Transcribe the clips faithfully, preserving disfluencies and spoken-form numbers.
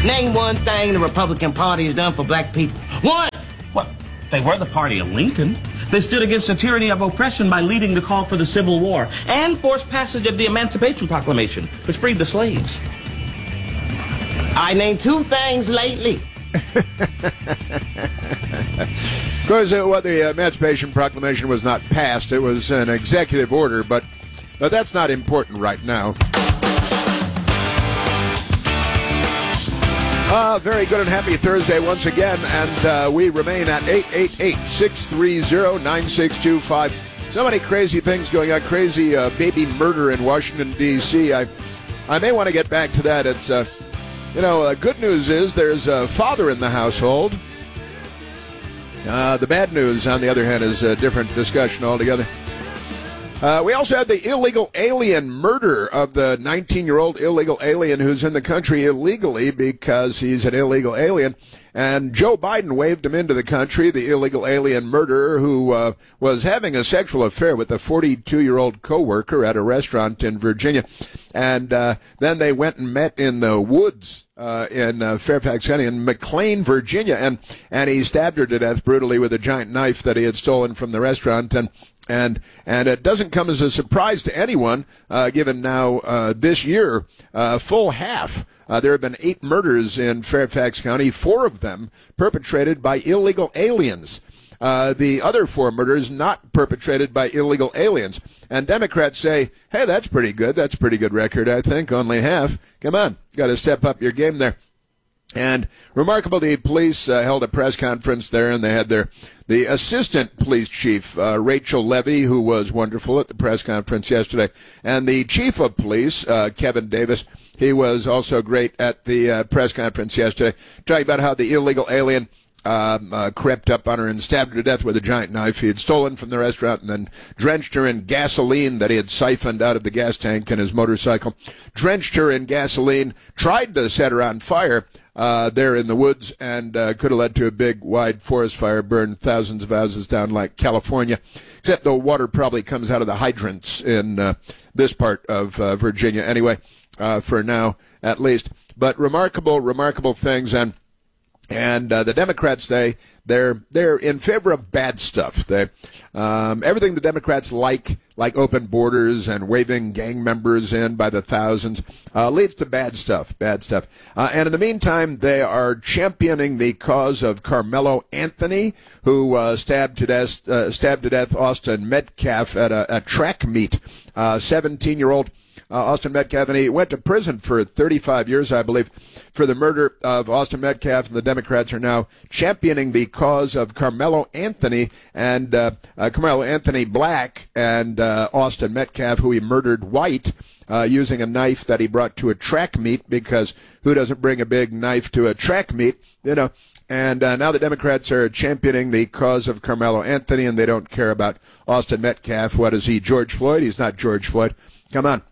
Name one thing the Republican Party has done for black people. One! Well, they were the party of Lincoln. They stood against the tyranny of oppression by leading the call for the Civil War and forced passage of the Emancipation Proclamation, which freed the slaves. I named two things lately. Of course, uh, well, the Emancipation Proclamation was not passed. It was an executive order, but, but that's not important right now. Uh, very good and happy Thursday once again, and uh, we remain at eight eight eight, six three zero, nine six two five. So many crazy things going on, crazy uh, baby murder in Washington, D C I I may want to get back to that. It's, uh, you know, uh, good news is there's a father in the household. Uh, the bad news, on the other hand, is a different discussion altogether. Uh, we also had the illegal alien murder of the nineteen-year-old illegal alien who's in the country illegally because he's an illegal alien. And Joe Biden waved him into the country, the illegal alien murderer who uh, was having a sexual affair with a forty-two-year-old coworker at a restaurant in Virginia. And uh, then they went and met in the woods uh, in uh, Fairfax County in McLean, Virginia. And, and he stabbed her to death brutally with a giant knife that he had stolen from the restaurant. And And and it doesn't come as a surprise to anyone, uh, given now uh, this year, uh, full half. Uh, there have been eight murders in Fairfax County, four of them perpetrated by illegal aliens. Uh, the other four murders not perpetrated by illegal aliens. And Democrats say, hey, that's pretty good. That's a pretty good record, I think. Only half. Come on. Got to step up your game there. And remarkable, the police uh, held a press conference there, and they had their the assistant police chief, uh, Rachel Levy, who was wonderful at the press conference yesterday, and the chief of police, uh, Kevin Davis. He was also great at the uh, press conference yesterday, talking about how the illegal alien Um, uh, crept up on her and stabbed her to death with a giant knife he had stolen from the restaurant, and then drenched her in gasoline that he had siphoned out of the gas tank in his motorcycle, drenched her in gasoline, tried to set her on fire uh, there in the woods, and uh, could have led to a big, wide forest fire, burned thousands of houses down like California, except the water probably comes out of the hydrants in uh, this part of uh, Virginia anyway, uh, for now at least. But remarkable, remarkable things. And And uh, the Democrats, they they're they're in favor of bad stuff. They um, everything the Democrats like, like open borders and waving gang members in by the thousands, uh, leads to bad stuff. Bad stuff. Uh, and in the meantime, they are championing the cause of Carmelo Anthony, who uh, stabbed to death uh, stabbed to death Austin Metcalf at a, a track meet. Uh, seventeen-year-old. Uh, Austin Metcalf, and he went to prison for thirty-five years, I believe, for the murder of Austin Metcalf, and the Democrats are now championing the cause of Carmelo Anthony and uh, uh, Carmelo Anthony Black and uh, Austin Metcalf, who he murdered white, uh, using a knife that he brought to a track meet, because who doesn't bring a big knife to a track meet, you know? And uh, now the Democrats are championing the cause of Carmelo Anthony, and they don't care about Austin Metcalf. What is he, George Floyd? He's not George Floyd. Come on.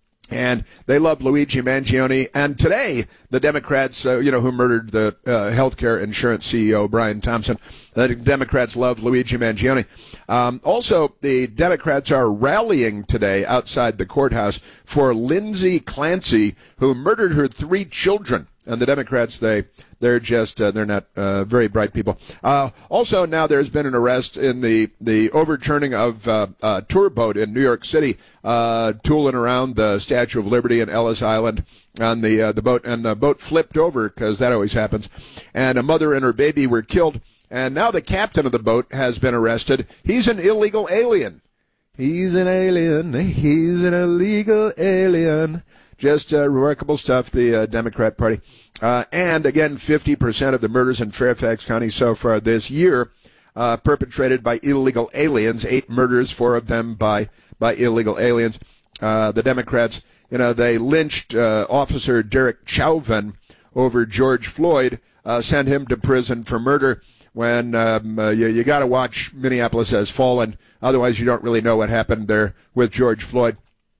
And they love Luigi Mangione. And today, the Democrats, uh, you know, who murdered the uh, healthcare insurance C E O, Brian Thompson, the Democrats love Luigi Mangione. Um, also, the Democrats are rallying today outside the courthouse for Lindsay Clancy, who murdered her three children. And the Democrats, they, they're just, uh, they're not uh, very bright people. Uh, also, now there's been an arrest in the, the overturning of uh, a tour boat in New York City, uh, tooling around the Statue of Liberty in Ellis Island on the, uh, the boat. And the boat flipped over, because that always happens. And a mother and her baby were killed. And now the captain of the boat has been arrested. He's an illegal alien. He's an alien. He's an illegal alien. Just uh, remarkable stuff, the uh, Democrat Party. Uh, and, again, fifty percent of the murders in Fairfax County so far this year uh, perpetrated by illegal aliens. Eight murders, four of them by, by illegal aliens. Uh, the Democrats, you know, they lynched uh, Officer Derek Chauvin over George Floyd, uh, sent him to prison for murder. When um, uh, you, you got to watch Minneapolis Has Fallen. Otherwise, you don't really know what happened there with George Floyd.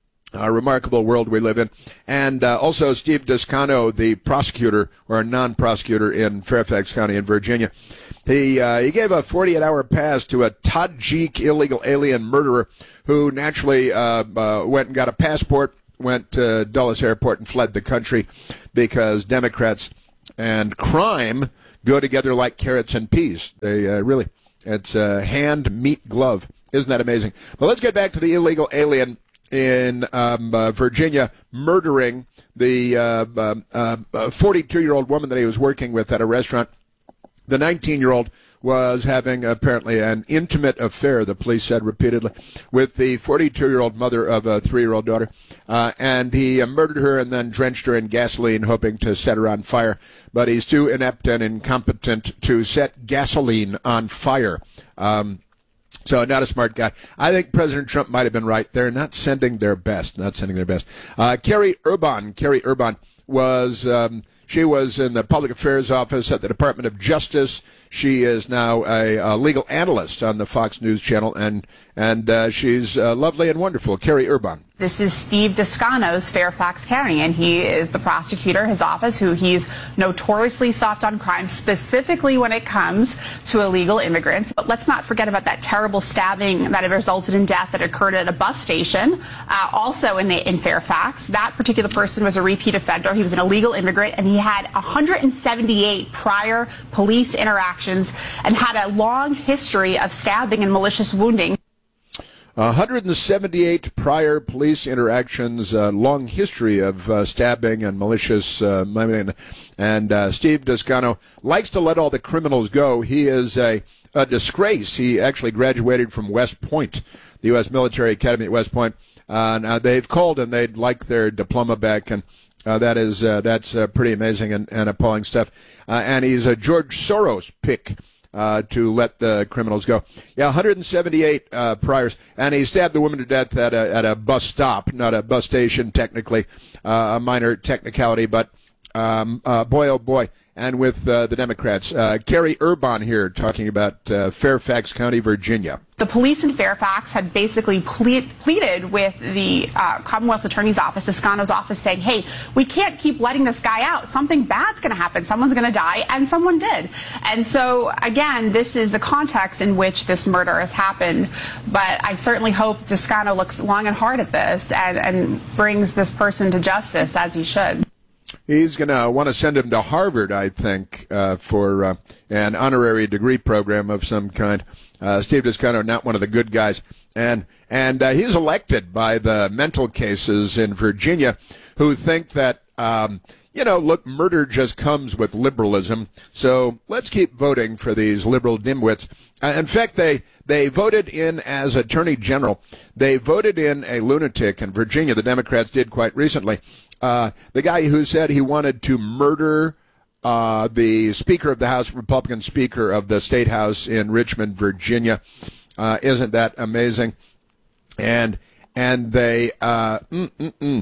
A remarkable world we live in. And uh, also Steve Descano, the prosecutor or non-prosecutor in Fairfax County in Virginia, he uh, he gave a forty-eight hour pass to a Tajik illegal alien murderer who naturally uh, uh, went and got a passport, went to Dulles Airport and fled the country because Democrats and crime go together like carrots and peas. They uh, really, it's a hand, meat, glove. Isn't that amazing? Well, let's get back to the illegal alien in um, uh, Virginia murdering the uh, forty-two-year-old uh, uh, woman that he was working with at a restaurant. The nineteen-year-old was having apparently an intimate affair, the police said repeatedly, with the forty-two-year-old mother of a three-year-old daughter. Uh, and he uh, murdered her and then drenched her in gasoline, hoping to set her on fire. But he's too inept and incompetent to set gasoline on fire. Um, So not a smart guy. I think President Trump might have been right. They're not sending their best, not sending their best. Uh, Carrie Urban, Carrie Urban was, um, she was in the public affairs office at the Department of Justice. She is now a, a legal analyst on the Fox News channel, and, and uh, she's uh, lovely and wonderful. Carrie Urban. This is Steve Descano's Fairfax County, and he is the prosecutor, his office, who he's notoriously soft on crime, specifically when it comes to illegal immigrants. But let's not forget about that terrible stabbing that resulted in death that occurred at a bus station, uh, also in, the, in Fairfax. That particular person was a repeat offender. He was an illegal immigrant, and he had one hundred seventy-eight prior police interactions and had a long history of stabbing and malicious wounding. one hundred seventy-eight prior police interactions, uh, long history of uh, stabbing and malicious, uh, and uh, Steve Descano likes to let all the criminals go. He is a, a disgrace. He actually graduated from West Point, the U S Military Academy at West Point. Uh, now they've called and they'd like their diploma back, and uh, that is uh, that's uh, pretty amazing and, and appalling stuff. Uh, and he's a George Soros pick. Uh, to let the criminals go. Yeah, one hundred seventy-eight uh, priors, and he stabbed the woman to death at a, at a bus stop, not a bus station, technically, uh, a minor technicality, but um, uh, boy, oh boy, and with uh, the Democrats. Uh, Carrie Urban here talking about uh, Fairfax County, Virginia. The police in Fairfax had basically plead, pleaded with the uh, Commonwealth's Attorney's Office, Descano's office, saying, hey, we can't keep letting this guy out. Something bad's going to happen. Someone's going to die, and someone did. And so, again, this is the context in which this murder has happened. But I certainly hope Descano looks long and hard at this and, and brings this person to justice, as he should. He's going to want to send him to Harvard, I think, uh, for uh, an honorary degree program of some kind. Uh, Steve Descano, not one of the good guys. And and uh, he's elected by the mental cases in Virginia who think that, um, you know, look, murder just comes with liberalism. So let's keep voting for these liberal dimwits. Uh, in fact, they, they voted in as Attorney General. They voted in a lunatic in Virginia. The Democrats did quite recently. Uh, the guy who said he wanted to murder uh, the Speaker of the House, Republican Speaker of the State House in Richmond, Virginia. Uh, isn't that amazing? And and they uh, mm, mm, mm,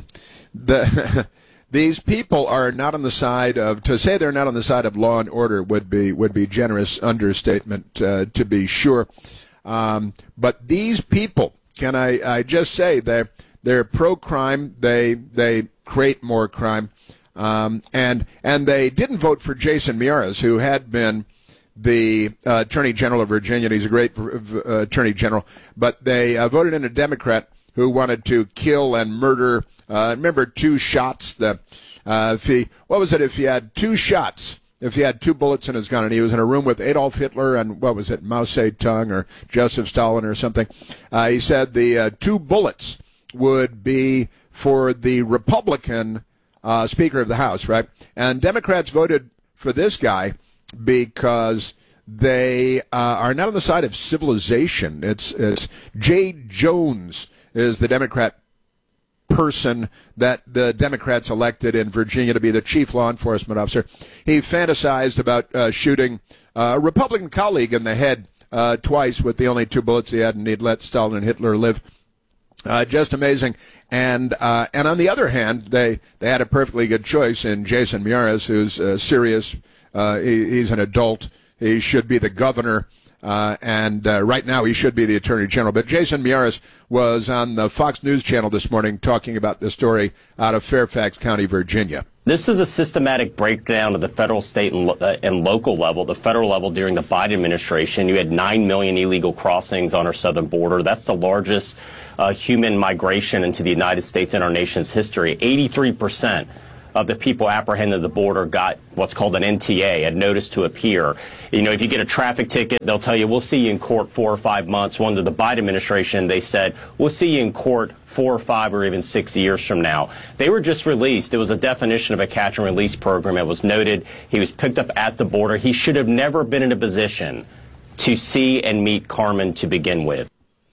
the these people are not on the side of, to say they're not on the side of law and order would be would be generous understatement, uh, to be sure. Um, but these people, can I, I just say they're they're pro-crime. They they create more crime, um, and and they didn't vote for Jason Miyares, who had been the uh, Attorney General of Virginia. He's a great uh, Attorney General, but they uh, voted in a Democrat who wanted to kill and murder. Uh, remember, two shots. The uh, if he what was it? If he had two shots, if he had two bullets in his gun, and he was in a room with Adolf Hitler and what was it, Mao Zedong or Joseph Stalin or something, uh, he said the uh, two bullets would be for the Republican uh, Speaker of the House, right? And Democrats voted for this guy because they uh, are not on the side of civilization. It's, it's Jay Jones is the Democrat person that the Democrats elected in Virginia to be the chief law enforcement officer. He fantasized about uh, shooting a Republican colleague in the head uh, twice with the only two bullets he had, and he'd let Stalin and Hitler live. Uh, just amazing. And uh, and on the other hand, they, they had a perfectly good choice in Jason Miyares, who's uh, serious. Uh, he, he's an adult. He should be the governor. Uh, and uh, right now he should be the Attorney General. But Jason Miyares was on the Fox News channel this morning talking about the story out of Fairfax County, Virginia. This is a systematic breakdown of the federal, state, and, lo- uh, and local level. The federal level during the Biden administration, you had nine million illegal crossings on our southern border. That's the largest uh, human migration into the United States in our nation's history. eighty-three percent of the people apprehended at the border got what's called an N T A, a notice to appear. You know, if you get a traffic ticket, they'll tell you, we'll see you in court four or five months. Well, under the Biden administration, they said, we'll see you in court four or five or even six years from now. They were just released. It was a definition of a catch and release program. It was noted he was picked up at the border. He should have never been in a position to see and meet Carmen to begin with.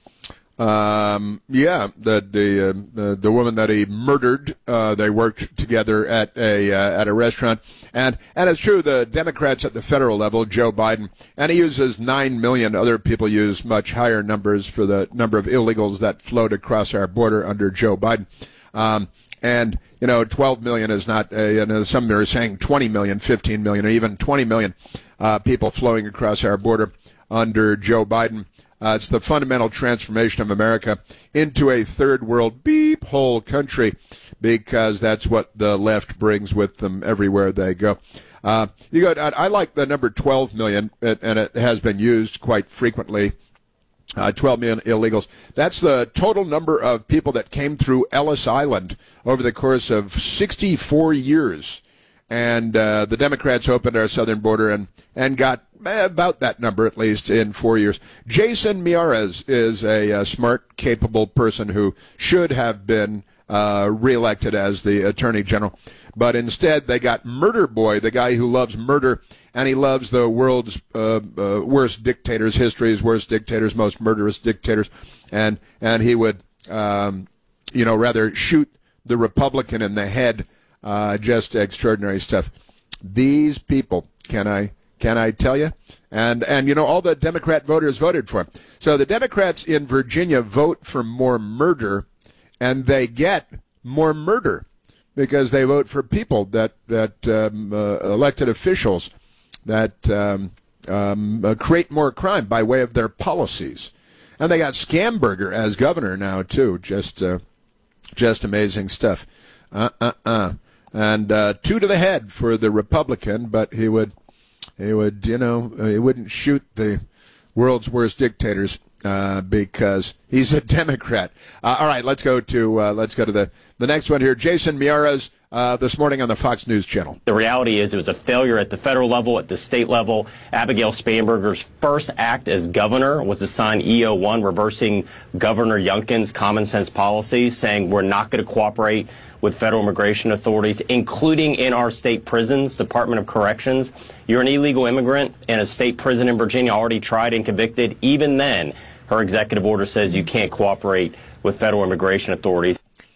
Um, yeah, the the, uh, the the woman that he murdered, uh, they worked together at a uh, at a restaurant, and and it's true. The Democrats at the federal level, Joe Biden, and he uses nine million. Other people use much higher numbers for the number of illegals that flowed across our border under Joe Biden. Um, and you know, twelve million is not. A, you know, some are saying twenty million, fifteen million, or even twenty million uh, people flowing across our border under Joe Biden. Uh, it's the fundamental transformation of America into a third world beep hole country, because that's what the left brings with them everywhere they go. Uh, you go. I, I like the number twelve million, and it has been used quite frequently. Uh, twelve million illegals. That's the total number of people that came through Ellis Island over the course of sixty-four years. And uh, the Democrats opened our southern border and, and got about that number, at least, in four years. Jason Miyares is a, a smart, capable person who should have been uh, reelected as the Attorney General. But instead, they got Murder Boy, the guy who loves murder, and he loves the world's uh, uh, worst dictators, history's worst dictators, most murderous dictators. And, and he would, um, you know, rather shoot the Republican in the head. Uh, just extraordinary stuff. These people, can I can I tell you? And, and you know, all the Democrat voters voted for him. So the Democrats in Virginia vote for more murder, and they get more murder because they vote for people that, that um, uh, elected officials that um, um, uh, create more crime by way of their policies. And they got Scamberger as governor now, too. Just, uh, just amazing stuff. Uh-uh-uh. And uh, two to the head for the Republican, but he would, he would, you know, he wouldn't shoot the world's worst dictators uh, because he's a Democrat. Uh, all right, let's go to uh, let's go to the the next one here. Jason Miyares uh, this morning on the Fox News Channel. The reality is it was a failure at the federal level, at the state level. Abigail Spanberger's first act as governor was to sign E O one, reversing Governor Youngkin's common sense policy, saying we're not going to cooperate with federal immigration authorities, including in our state prisons, Department of Corrections. You're an illegal immigrant in a state prison in Virginia, already tried and convicted. Even then, her executive order says you can't cooperate with federal immigration authorities.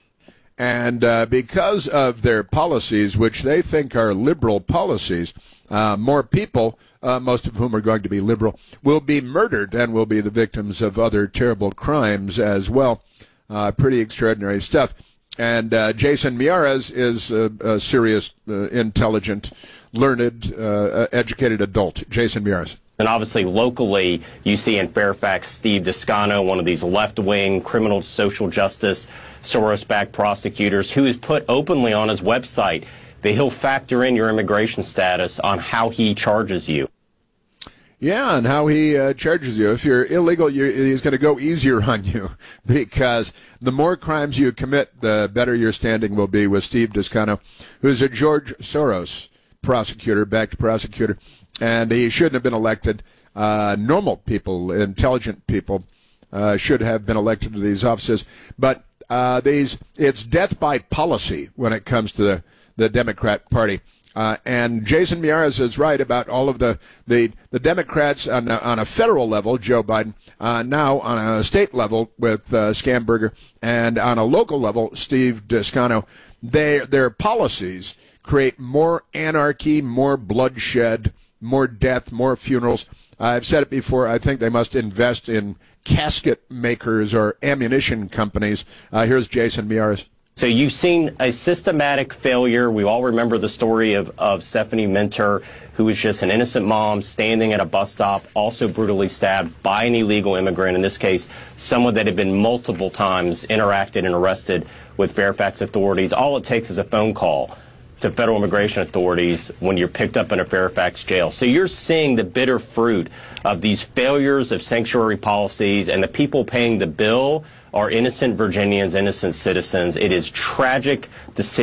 And uh, because of their policies, which they think are liberal policies, uh, more people, uh, most of whom are going to be liberal, will be murdered and will be the victims of other terrible crimes as well. Uh, pretty extraordinary stuff. And uh, Jason Miyares is a, a serious, uh, intelligent, learned, uh, educated adult. Jason Miyares. And obviously, locally, you see in Fairfax, Steve Descano, one of these left-wing criminal social justice, Soros-backed prosecutors, who has put openly on his website that he'll factor in your immigration status on how he charges you. Yeah, and how he uh, charges you. If you're illegal, you, he's going to go easier on you, because the more crimes you commit, the better your standing will be with Steve Descano, who's a George Soros prosecutor, backed prosecutor, and he shouldn't have been elected. Uh, normal people, intelligent people, uh, should have been elected to these offices. But uh, these, it's death by policy when it comes to the, the Democrat Party. Uh, and Jason Miyares is right about all of the, the, the Democrats on a, on a federal level, Joe Biden, uh, now on a state level with uh, Scamberger, and on a local level, Steve Descano. They, their policies create more anarchy, more bloodshed, more death, more funerals. I've said it before, I think they must invest in casket makers or ammunition companies. Uh, here's Jason Miyares. So you've seen a systematic failure. We all remember the story of, of Stephanie Minter, who was just an innocent mom standing at a bus stop, also brutally stabbed by an illegal immigrant, in this case, someone that had been multiple times interacted and arrested with Fairfax authorities. All it takes is a phone call to federal immigration authorities when you're picked up in a Fairfax jail. So you're seeing the bitter fruit of these failures of sanctuary policies, and the people paying the bill are innocent Virginians, innocent citizens. It is tragic to see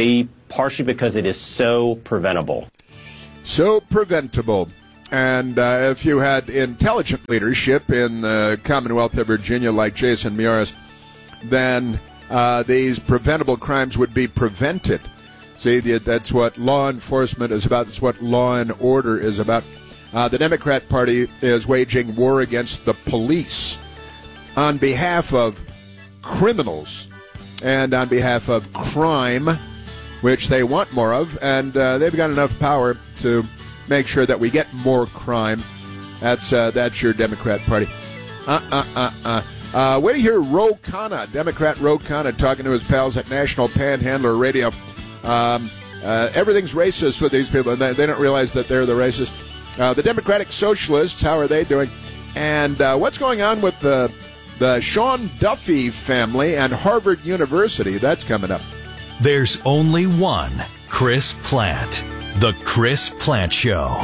partially because it is so preventable. So preventable. And uh, if you had intelligent leadership in the Commonwealth of Virginia like Jason Miyares, then uh, these preventable crimes would be prevented. See, that's what law enforcement is about. That's what law and order is about. Uh, the Democrat Party is waging war against the police on behalf of criminals and on behalf of crime, which they want more of, and uh, they've got enough power to make sure that we get more crime. That's uh, that's your Democrat Party. Uh, uh, uh, uh. Uh, wait to hear Ro Khanna, Democrat Ro Khanna, talking to his pals at National Panhandler Radio. Um, uh, everything's racist with these people, and they, they don't realize that they're the racists. Uh, the Democratic Socialists, how are they doing? And uh, what's going on with the, the Sean Duffy family and Harvard University? That's coming up. There's only one Chris Plante. The Chris Plante Show.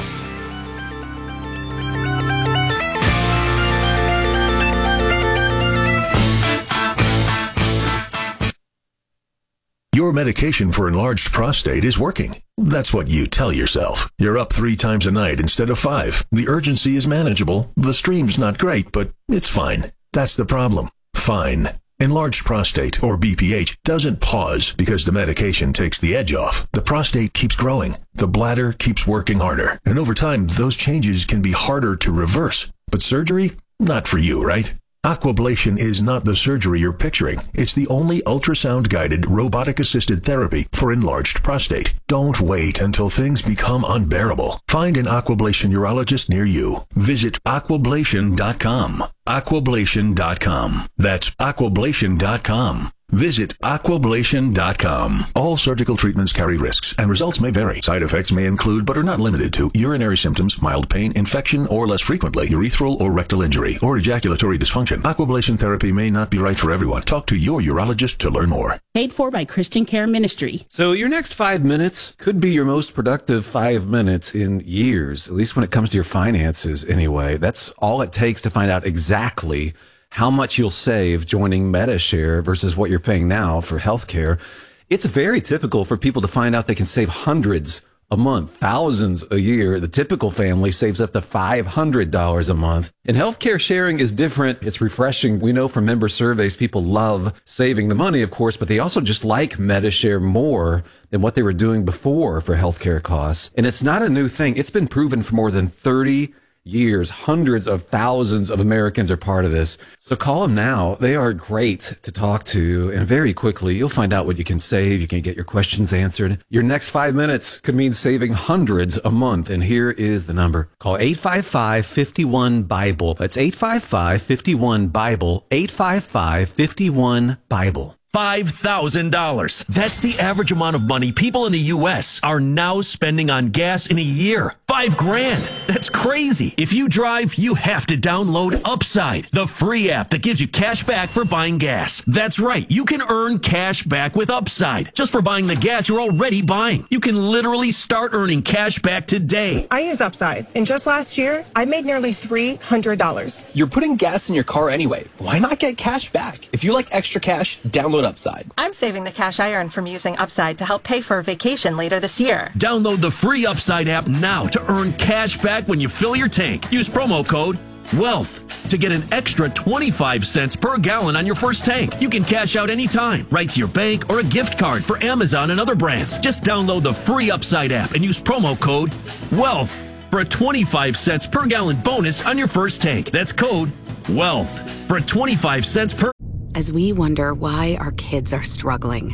Your medication for enlarged prostate is working. That's what you tell yourself. You're up three times a night instead of five. The urgency is manageable. The stream's not great, but it's fine. That's the problem. Fine. Enlarged prostate, or B P H, doesn't pause because the medication takes the edge off. The prostate keeps growing. The bladder keeps working harder. And over time, those changes can be harder to reverse. But surgery? Not for you, right? Aquablation is not the surgery you're picturing. It's the only ultrasound-guided, robotic-assisted therapy for enlarged prostate. Don't wait until things become unbearable. Find an Aquablation urologist near you. Visit aquablation dot com. aquablation dot com. That's aquablation dot com. Visit aquablation dot com. All surgical treatments carry risks, and results may vary. Side effects may include, but are not limited to, urinary symptoms, mild pain, infection, or less frequently, urethral or rectal injury, or ejaculatory dysfunction. Aquablation therapy may not be right for everyone. Talk to your urologist to learn more. Paid for by Christian Care Ministry. So your next five minutes could be your most productive five minutes in years, at least when it comes to your finances anyway. That's all it takes to find out exactly how much you'll save joining Medi-Share versus what you're paying now for healthcare. It's very typical for people to find out they can save hundreds a month, thousands a year. The typical family saves up to five hundred dollars a month. And healthcare sharing is different. It's refreshing. We know from member surveys, people love saving the money, of course, but they also just like Medi-Share more than what they were doing before for healthcare costs. And it's not a new thing. It's been proven for more than thirty years. Hundreds of thousands of Americans are part of this. So call them now. They are great to talk to. And very quickly, you'll find out what you can save. You can get your questions answered. Your next five minutes could mean saving hundreds a month. And here is the number. Call eight five five, five one, Bible. That's eight five five, five one, Bible. eight five five, five one, Bible. five thousand dollars. That's the average amount of money people in the U S are now spending on gas in a year. Five grand. That's crazy. If you drive, you have to download Upside, the free app that gives you cash back for buying gas. That's right. You can earn cash back with Upside just for buying the gas you're already buying. You can literally start earning cash back today. I use Upside, and just last year, I made nearly three hundred dollars. You're putting gas in your car anyway. Why not get cash back? If you like extra cash, download Upside. I'm saving the cash I earn from using Upside to help pay for a vacation later this year. Download the free Upside app now to earn cash back when you fill your tank. Use promo code WEALTH to get an extra twenty-five cents per gallon on your first tank. You can cash out anytime, right to your bank or a gift card for Amazon and other brands. Just download the free Upside app and use promo code WEALTH for a twenty-five cents per gallon bonus on your first tank. That's code WEALTH for a twenty-five cents per. As we wonder why our kids are struggling,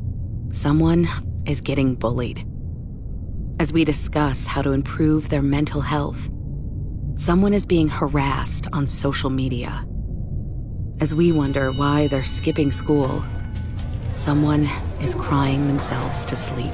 someone is getting bullied. As we discuss how to improve their mental health, someone is being harassed on social media. As we wonder why they're skipping school, someone is crying themselves to sleep.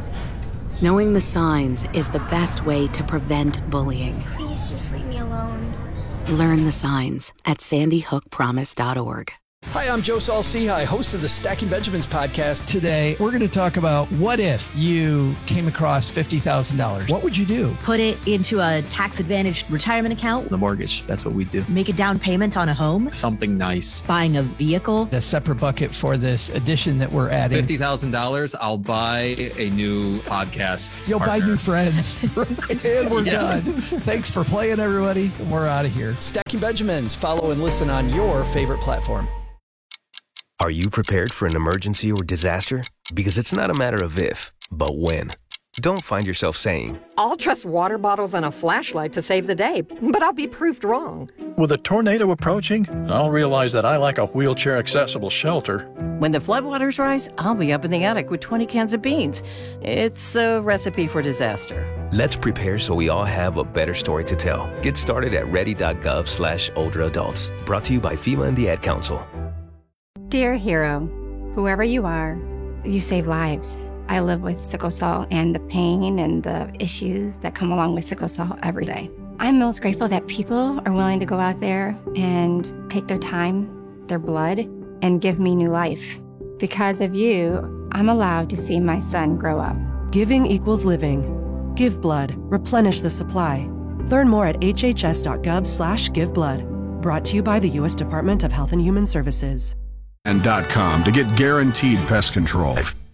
Knowing the signs is the best way to prevent bullying. Please just leave me alone. Learn the signs at sandy hook promise dot org. Hi, I'm Joe Saul-Sehy, host of the Stacking Benjamins podcast. Today, we're going to talk about what if you came across fifty thousand dollars? What would you do? Put it into a tax-advantaged retirement account. The mortgage, that's what we do. Make a down payment on a home. Something nice. Buying a vehicle. A separate bucket for this addition that we're adding. fifty thousand dollars, I'll buy a new podcast. You'll partner. buy new friends. And we're yeah. done. Thanks for playing, everybody. And we're out of here. Stacking Benjamins. Follow and listen on your favorite platform. Are you prepared for an emergency or disaster? Because it's not a matter of if, but when. Don't find yourself saying, I'll trust water bottles and a flashlight to save the day, but I'll be proved wrong. With a tornado approaching, I'll realize that I like a wheelchair-accessible shelter. When the floodwaters rise, I'll be up in the attic with twenty cans of beans. It's a recipe for disaster. Let's prepare so we all have a better story to tell. Get started at ready.gov slash older adults. Brought to you by FEMA and the Ad Council. Dear hero, whoever you are, you save lives. I live with sickle cell and the pain and the issues that come along with sickle cell every day. I'm most grateful that people are willing to go out there and take their time, their blood, and give me new life. Because of you, I'm allowed to see my son grow up. Giving equals living. Give blood. Replenish the supply. Learn more at hhs.gov slash give blood. Brought to you by the U S Department of Health and Human Services. And .com to get guaranteed pest control.